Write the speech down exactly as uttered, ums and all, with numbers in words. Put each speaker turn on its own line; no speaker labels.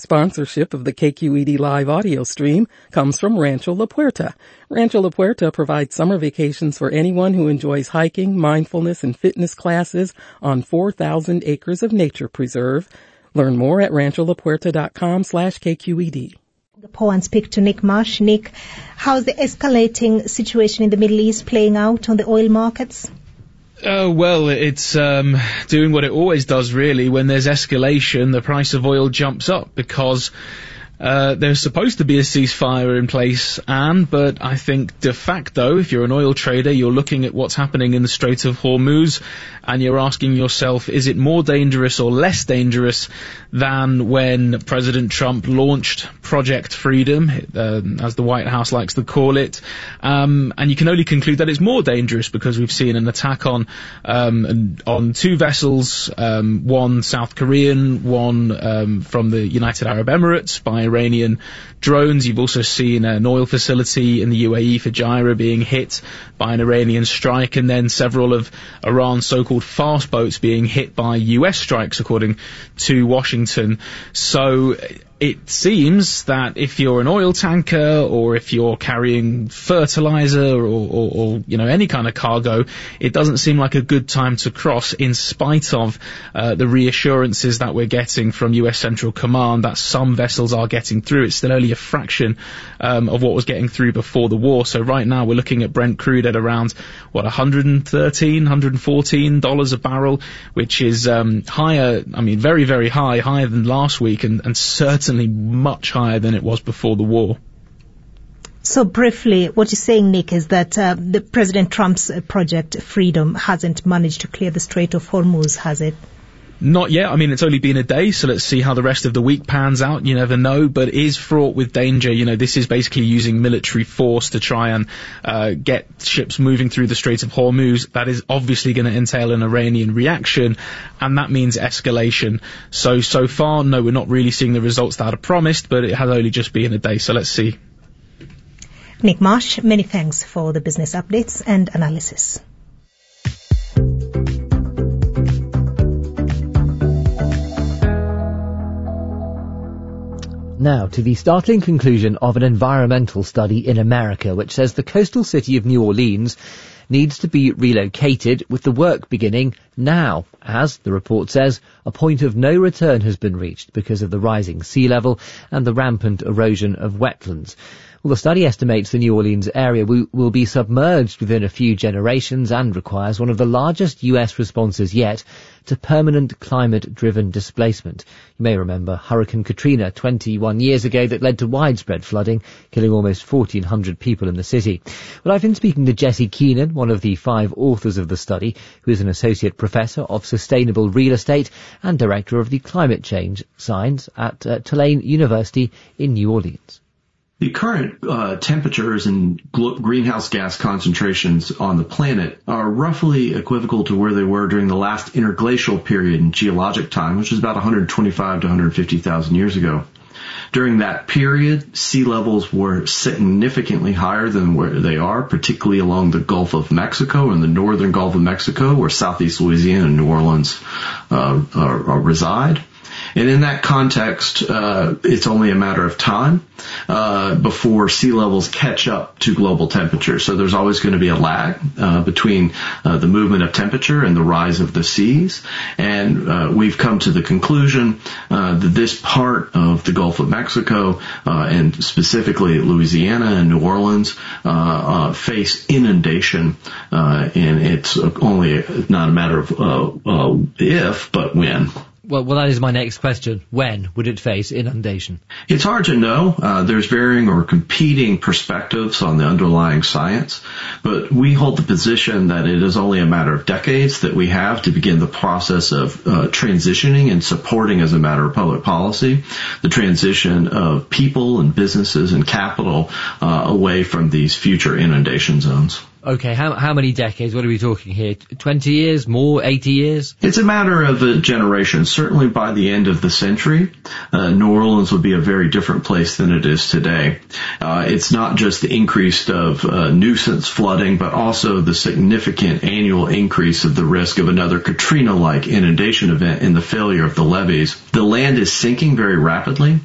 Sponsorship of the K Q E D Live audio stream comes from Rancho La Puerta. Rancho La Puerta provides summer vacations for anyone who enjoys hiking, mindfulness, and fitness classes on four thousand acres of nature preserve. Learn more at rancho la puerta dot com slash K Q E D.
Singapore and speak to Nick Marsh. Nick, how's the escalating situation in the Middle East playing out on the oil markets?
Oh, well, it's um, doing what it always does, really. When there's escalation, the price of oil jumps up because uh, there's supposed to be a ceasefire in place, and but I think de facto, if you're an oil trader, you're looking at what's happening in the Strait of Hormuz, and you're asking yourself, is it more dangerous or less dangerous than when President Trump launched Project Freedom, uh, as the White House likes to call it, um, and you can only conclude that it's more dangerous because we've seen an attack on um, on two vessels, um, one South Korean, one um, from the United Arab Emirates by Iranian drones. You've also seen an oil facility in the U A E, Fujairah, being hit by an Iranian strike, and then several of Iran's so-called fast boats being hit by U S strikes, according to Washington. So it seems that if you're an oil tanker, or if you're carrying fertilizer, or, or, or you know, any kind of cargo, it doesn't seem like a good time to cross, in spite of uh, the reassurances that we're getting from U S Central Command that some vessels are getting through. It's still only a fraction um, of what was getting through before the war. So right now we're looking at Brent crude at around, what, one hundred thirteen, one hundred fourteen dollars a barrel, which is um, higher, I mean, very, very high, higher than last week, and, and certainly much higher than it was before the war.
So briefly, what you're saying, Nick, is that uh, the President Trump's uh, Project Freedom hasn't managed to clear the Strait of Hormuz, has it?
Not yet. I mean, it's only been a day, so let's see how the rest of the week pans out. You never know, but it is fraught with danger. You know, this is basically using military force to try and uh, get ships moving through the Strait of Hormuz. That is obviously going to entail an Iranian reaction, and that means escalation. So, so far, no, we're not really seeing the results that are promised, but it has only just been a day, so let's see.
Nick Marsh, many thanks for the business updates and analysis.
Now to the startling conclusion of an environmental study in America, which says the coastal city of New Orleans needs to be relocated, with the work beginning now, as, the report says, a point of no return has been reached because of the rising sea level and the rampant erosion of wetlands. Well, the study estimates the New Orleans area will, will be submerged within a few generations and requires one of the largest U S responses yet to permanent climate-driven displacement. You may remember Hurricane Katrina twenty-one years ago that led to widespread flooding, killing almost fourteen hundred people in the city. Well, I've been speaking to Jesse Keenan, one of the five authors of the study, who is an associate professor of sustainable real estate and director of the climate change science at uh, Tulane University in New Orleans.
The current uh, temperatures and gl- greenhouse gas concentrations on the planet are roughly equivocal to where they were during the last interglacial period in geologic time, which was about one hundred twenty-five to one hundred fifty thousand years ago. During that period, sea levels were significantly higher than where they are, particularly along the Gulf of Mexico and the northern Gulf of Mexico, where southeast Louisiana and New Orleans uh, are, are reside. And in that context, uh, it's only a matter of time uh, before sea levels catch up to global temperature. So there's always going to be a lag uh, between uh, the movement of temperature and the rise of the seas. And uh, we've come to the conclusion uh, that this part of the Gulf of Mexico, uh, and specifically Louisiana and New Orleans, uh, uh, face inundation. Uh, and it's only not a matter of uh, uh, if, but when.
Well, well, that is my next question. When would it face inundation?
It's hard to know. Uh, there's varying or competing perspectives on the underlying science, but we hold the position that it is only a matter of decades that we have to begin the process of uh, transitioning and supporting, as a matter of public policy, the transition of people and businesses and capital uh, away from these future inundation zones.
Okay, how how many decades? What are we talking here? twenty years? More? eighty years?
It's a matter of a generation. Certainly by the end of the century, uh, New Orleans will be a very different place than it is today. Uh, it's not just the increase of uh, nuisance flooding, but also the significant annual increase of the risk of another Katrina-like inundation event in the failure of the levees. The land is sinking very rapidly.